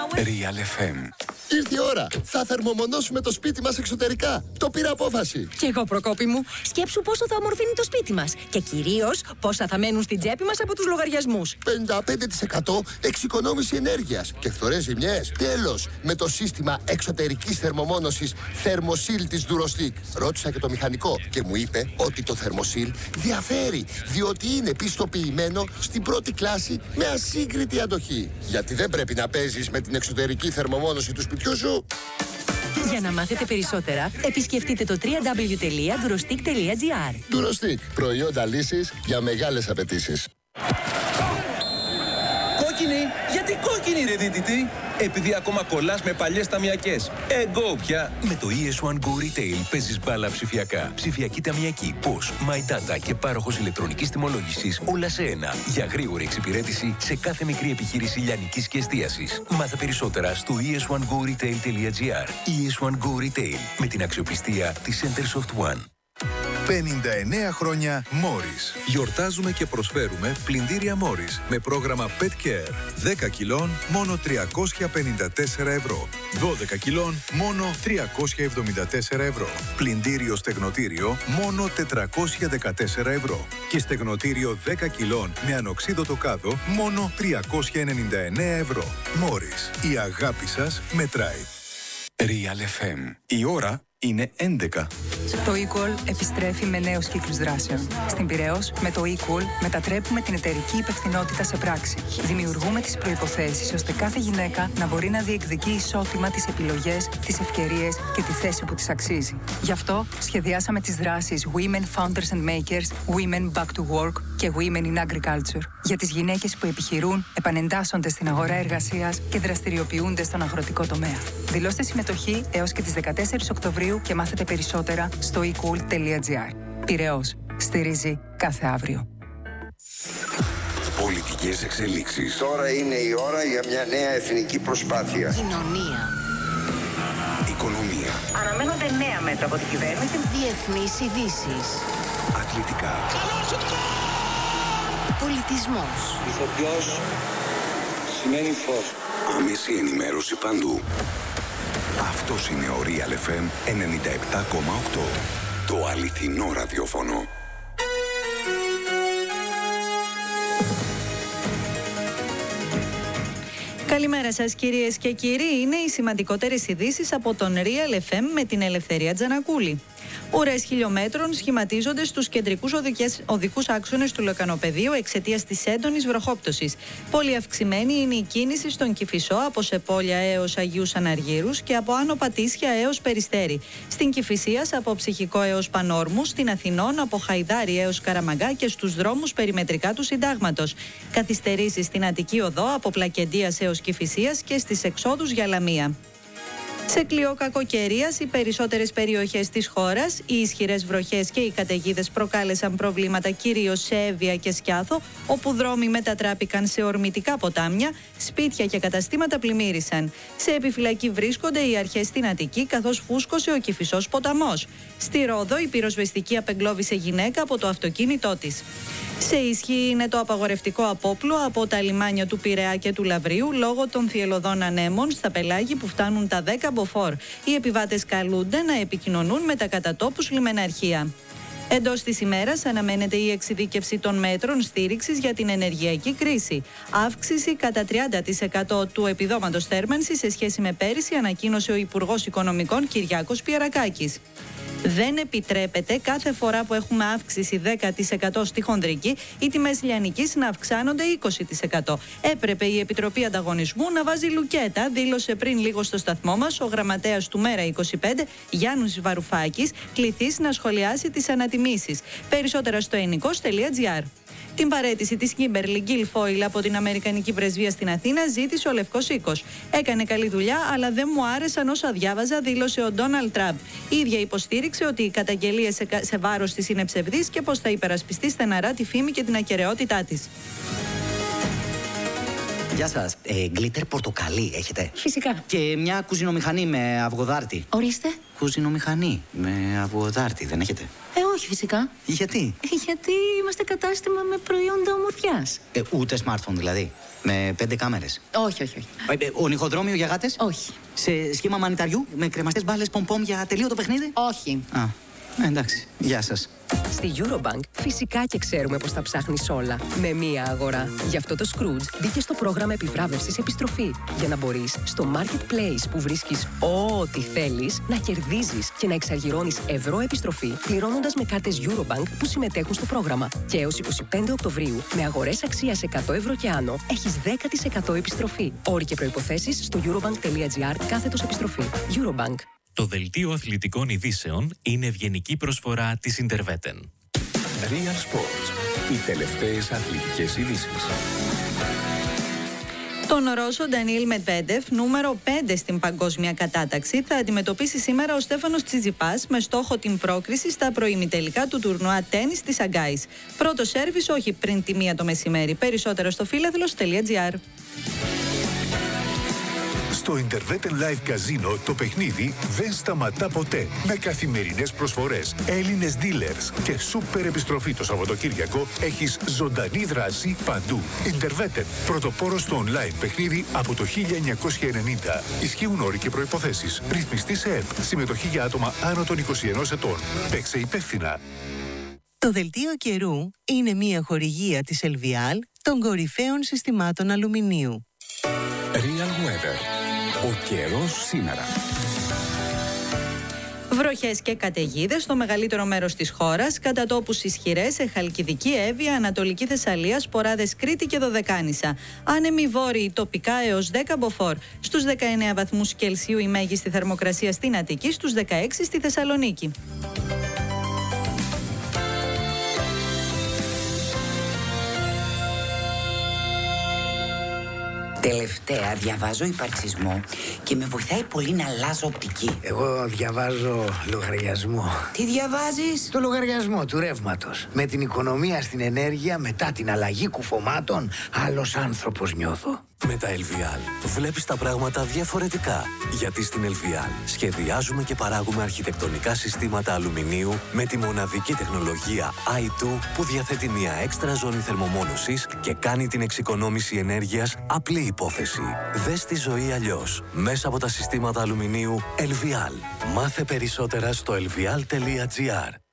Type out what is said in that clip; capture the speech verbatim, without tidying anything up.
Real εφ εμ. Ήρθε η ώρα. Θα θερμομονώσουμε το σπίτι μας εξωτερικά. Το πήρα απόφαση. Κι εγώ, Προκόπη μου. Σκέψου πόσο θα ομορφύνει το σπίτι μας. Και κυρίως πόσα θα μένουν στην τσέπη μας από τους λογαριασμούς. πενήντα πέντε τοις εκατό εξοικονόμηση ενέργειας και φθορές ζημιές. Τέλος, με το σύστημα εξωτερικής θερμομόνωσης Thermosil της Durostic. Ρώτησα και το μηχανικό και μου είπε ότι το Thermosil διαφέρει, διότι είναι πιστοποιημένο στην πρώτη κλάση με ασύγκριτη αντοχή. Γιατί δεν πρέπει να παίζεις με την εξωτερική θερμομόνωση του σπιτιού σου. Για να μάθετε περισσότερα, επισκεφτείτε το double-u double-u double-u τελεία durostic τελεία gr. Durostic. Προϊόντα λύσης για μεγάλες απαιτήσεις. Κόκκινη! Γιατί κόκκινη ρε δίτητη! Επειδή ακόμα κολλάς με παλιές ταμιακές. Εγώ πια! Με το ι ες βαν Go Retail παίζεις μπάλα ψηφιακά. Ψηφιακή ταμιακή, πώς, My Data και πάροχος ηλεκτρονικής τιμολόγησης, όλα σε ένα. Για γρήγορη εξυπηρέτηση σε κάθε μικρή επιχείρηση λιανικής και εστίασης. Μάθε περισσότερα στο ι ες βαν go retail τελεία gr. ι ες βαν Go Retail, με την αξιοπιστία της Centersoft One. πενήντα εννέα χρόνια Morris. Γιορτάζουμε και προσφέρουμε πλυντήρια Morris με πρόγραμμα Pet Care. δέκα κιλών μόνο τριακόσια πενήντα τέσσερα ευρώ. δώδεκα κιλών μόνο τριακόσια εβδομήντα τέσσερα ευρώ. Πλυντήριο στεγνοτήριο μόνο τετρακόσια δεκατέσσερα ευρώ. Και στεγνοτήριο δέκα κιλών με ανοξίδωτο κάδο μόνο τριακόσια ενενήντα εννέα ευρώ. Morris. Η αγάπη σας μετράει. Real εφ εμ. Η ώρα είναι έντεκα. Το eQual επιστρέφει με νέους κύκλους δράσεων. Στην Πειραιώς, με το eQual μετατρέπουμε την εταιρική υπευθυνότητα σε πράξη. Δημιουργούμε τις προϋποθέσεις ώστε κάθε γυναίκα να μπορεί να διεκδικεί ισότιμα τις επιλογές, τις ευκαιρίες και τη θέση που της αξίζει. Γι' αυτό σχεδιάσαμε τις δράσεις Women Founders and Makers, Women Back to Work και Women in Agriculture για τις γυναίκες που επιχειρούν, επανεντάσσονται στην αγορά εργασίας και δραστηριοποιούνται στον αγροτικό τομέα. Δηλώστε συμμετοχή έως και τις δεκατέσσερις Οκτωβρίου και μάθετε περισσότερα στο e cool τελεία gr. Πειραιώς. Στηρίζει κάθε αύριο. Πολιτικές εξελίξεις. Τώρα είναι η ώρα για μια νέα εθνική προσπάθεια. Κοινωνία. Οικονομία. Αναμένονται νέα μέτρα από την κυβέρνηση. Διεθνείς ειδήσεις. Αθλητικά. Πολιτισμός. Ηθοποιός σημαίνει φως. Άμεση ενημέρωση παντού. Αυτός είναι ο Real εφ εμ ενενήντα επτά κόμμα οκτώ. Το αληθινό ραδιόφωνο. Καλημέρα σας κυρίες και κύριοι. Είναι οι σημαντικότερες ειδήσεις από τον Real εφ εμ με την Ελευθερία Τζανακούλη. Ουρές χιλιόμετρων σχηματίζονται στους κεντρικούς οδικές, οδικούς άξονες του Λεκανοπεδίου εξαιτίας της έντονης βροχόπτωσης. Πολύ αυξημένη είναι η κίνηση στον Κηφισό από Σεπόλια έως Αγίους Αναργύρους και από Άνω Πατήσια έως Περιστέρι. Στην Κηφισίας από Ψυχικό έως Πανόρμου, στην Αθηνών από Χαϊδάρι έως Καραμαγκά και στους δρόμους περιμετρικά του Συντάγματος. Καθυστερήσεις στην Αττική Οδό από Πλακεντίας έως Κηφισίας και στις εξόδους για Λαμία. Σε κλειό κακοκαιρίας, οι περισσότερες περιοχές της χώρας, οι ισχυρές βροχές και οι καταιγίδες προκάλεσαν προβλήματα κυρίως σε Εύβοια και Σκιάθο, όπου δρόμοι μετατράπηκαν σε ορμητικά ποτάμια, σπίτια και καταστήματα πλημμύρισαν. Σε επιφυλακή βρίσκονται οι αρχές στην Αττική, καθώς φούσκωσε ο Κηφισός ποταμός. Στη Ρόδο, η πυροσβεστική απεγκλώβησε γυναίκα από το αυτοκίνητό της. Σε ισχύ είναι το απαγορευτικό απόπλο από τα λιμάνια του Πειραιά και του Λαβρίου λόγω των θυελλωδών ανέμων στα πελάγη που φτάνουν τα δέκα μποφόρ. Οι επιβάτες καλούνται να επικοινωνούν με τα κατατόπους λιμεναρχεία. Εντός της ημέρας αναμένεται η εξειδίκευση των μέτρων στήριξης για την ενεργειακή κρίση. Αύξηση κατά τριάντα τοις εκατό του επιδόματος θέρμανσης σε σχέση με πέρυσι, ανακοίνωσε ο Υπουργός Οικονομικών Κυριάκος Πιερακάκης. Δεν επιτρέπεται κάθε φορά που έχουμε αύξηση δέκα τοις εκατό στη χονδρική, οι τιμές λιανικής να αυξάνονται είκοσι τοις εκατό. Έπρεπε η Επιτροπή Ανταγωνισμού να βάζει λουκέτα, δήλωσε πριν λίγο στο σταθμό μας ο γραμματέας του Μέρα είκοσι πέντε, Γιάννους Βαρουφάκης, κληθής να σχολιάσει τις ανατιμήσεις. Περισσότερα στο ενικός τελεία gr. Την παραίτηση της Κίμπερλι Γκίλφόιλ από την Αμερικανική Πρεσβεία στην Αθήνα ζήτησε ο Λευκός Οίκος. Έκανε καλή δουλειά, αλλά δεν μου άρεσαν όσα διάβαζα, δήλωσε ο Ντόναλντ Τραμπ. Η ίδια υποστήριξε ότι οι καταγγελίες σε, σε βάρος της είναι ψευδείς και πως θα υπερασπιστεί στεναρά τη φήμη και την ακεραιότητά της. Γεια σας. Ε, γκλίτερ πορτοκαλί έχετε? Φυσικά. Και μια κουζινομηχανή με αυγοδάρτη. Ορίστε. κουζινομηχανή με αβουοδάρτη, δεν έχετε? Ε, όχι φυσικά. Γιατί? Γιατί είμαστε κατάστημα με προϊόντα ομορφιάς. Ε, ούτε smartphone δηλαδή? Με πέντε κάμερες? Όχι, όχι, όχι. Ε, ε, ονυχοδρόμιο για γάτες? Όχι. Σε σχήμα μανιταριού με κρεμαστές μπάλες πομ-πομ για τελείωτο παιχνίδι? Όχι. Α, ε, εντάξει. Γεια σας. Στη Eurobank φυσικά και ξέρουμε πως τα ψάχνεις όλα με μία αγορά. Γι' αυτό το Scrooge μπήκε στο πρόγραμμα επιβράβευσης επιστροφή. Για να μπορείς στο Marketplace που βρίσκεις ό,τι θέλεις να κερδίζεις και να εξαργυρώνεις ευρώ επιστροφή πληρώνοντας με κάρτες Eurobank που συμμετέχουν στο πρόγραμμα. Και έως είκοσι πέντε Οκτωβρίου με αγορές αξίας εκατό ευρώ και άνω έχεις δέκα τοις εκατό επιστροφή. Όροι και προϋποθέσεις στο eurobank.gr κάθετος επιστροφή. Eurobank. Το δελτίο αθλητικών ειδήσεων είναι ευγενική προσφορά της Interveten. Real Sports. Οι τελευταίες αθλητικές ειδήσεις. Τον Ρώσο Ντανιήλ Μετβέντεφ, νούμερο πέντε στην παγκόσμια κατάταξη, θα αντιμετωπίσει σήμερα ο Στέφανος Τσιτσιπάς με στόχο την πρόκριση στα προημιτελικά του τουρνουά τένις της Σαγκάης. Πρώτο σέρβις όχι πριν τη μία το μεσημέρι. Περισσότερο στο φίλαθλος.gr. Στο Interveten Live Casino το παιχνίδι δεν σταματά ποτέ. Με καθημερινές προσφορές, Έλληνες dealers και σούπερ επιστροφή το Σαββατοκύριακο έχεις ζωντανή δράση παντού. Interveten, πρωτοπόρος στο online παιχνίδι από το χίλια εννιακόσια ενενήντα. Ισχύουν όροι και προϋποθέσεις. Ρυθμιστή σε ΕΠ. Συμμετοχή για άτομα άνω των είκοσι ενός ετών. Παίξε υπεύθυνα. Το δελτίο καιρού είναι μια χορηγία της Ελβιάλ των κορυφαίων συστημάτων αλουμινίου. Real Weather. Ο καιρός σήμερα. Βροχές και καταιγίδες στο μεγαλύτερο μέρος της χώρας, κατά τόπους ισχυρές σε Χαλκιδική, Εύβοια, Ανατολική Θεσσαλία, Σποράδες, Κρήτη και Δωδεκάνησα. Άνεμοι βόρειοι τοπικά έως δέκα μποφόρ. Στους δεκαεννέα βαθμούς Κελσίου η μέγιστη θερμοκρασία στην Αττική, στους δεκαέξι στη Θεσσαλονίκη. Τελευταία διαβάζω υπαρξισμό και με βοηθάει πολύ να αλλάζω οπτική. Εγώ διαβάζω λογαριασμό. Τι διαβάζεις? Το λογαριασμό του ρεύματος. Με την οικονομία στην ενέργεια, μετά την αλλαγή κουφωμάτων, άλλος άνθρωπος νιώθω. Με τα Ελβιάλ βλέπεις τα πράγματα διαφορετικά. Γιατί στην Ελβιάλ σχεδιάζουμε και παράγουμε αρχιτεκτονικά συστήματα αλουμινίου με τη μοναδική τεχνολογία άι δύο που διαθέτει μια έξτρα ζώνη θερμομόνωσης και κάνει την εξοικονόμηση ενέργειας απλή υπόθεση. Δες τη ζωή αλλιώς μέσα από τα συστήματα αλουμινίου Ελβιάλ. Μάθε περισσότερα στο ελβιάλ τελεία τζι άρ.